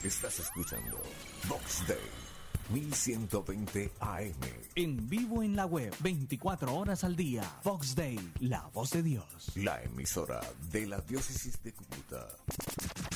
Estás escuchando Vox Day 1120 AM. En vivo en la web, 24 horas al día. Vox Day, la voz de Dios. La emisora de la Diócesis de Cúcuta.